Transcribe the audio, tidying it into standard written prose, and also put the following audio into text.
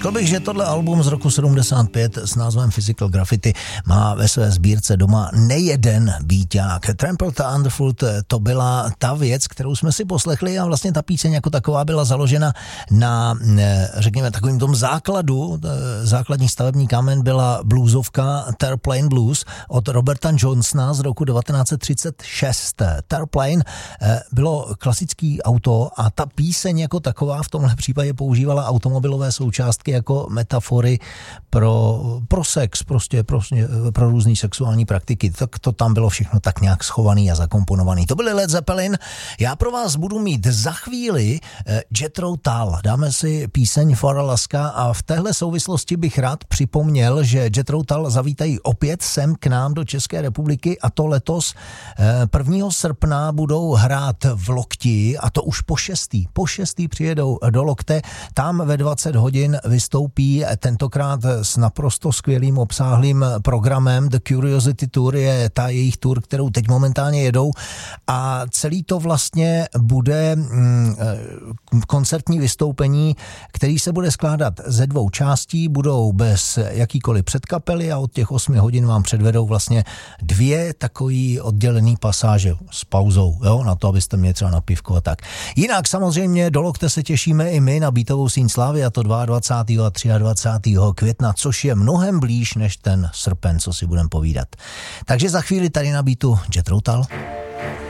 Řekl bych, že tohle album z roku 75 s názvem Physical Graffiti má ve své sbírce doma nejeden býťák. Trampled Underfoot, to byla ta věc, kterou jsme si poslechli a vlastně ta píseň jako taková byla založena na, řekněme, takovým tom základu. Základní stavební kámen byla bluesovka Terplane Blues od Roberta Johnsona z roku 1936. Terplane bylo klasický auto a ta píseň jako taková v tomhle případě používala automobilové součástky jako metafory pro sex, prostě pro různý sexuální praktiky. Tak to tam bylo všechno tak nějak schovaný a zakomponovaný. To byly Led Zeppelin. Já pro vás budu mít za chvíli Jethro Tull. Dáme si píseň For Alaska a v téhle souvislosti bych rád připomněl, že Jethro Tull zavítají opět sem k nám do České republiky a to letos 1. srpna budou hrát v Lokti a to už po šestý přijedou do Lokte. Tam ve 20 hodin vystoupí tentokrát s naprosto skvělým obsáhlým programem. The Curiosity Tour je ta jejich tour, kterou teď momentálně jedou a celý to vlastně bude koncertní vystoupení, který se bude skládat ze 2 částí, budou bez jakýkoliv předkapely a od těch 8 hodin vám předvedou vlastně 2 takový oddělený pasáže s pauzou, jo, na to, abyste měli třeba na pivko a tak. Jinak samozřejmě do Lokte se těšíme i my na Beatovou síň slávy a to 22. a 23. května, což je mnohem blíž než ten srpen, co si budeme povídat. Takže za chvíli tady na Beatu Jethro Tull.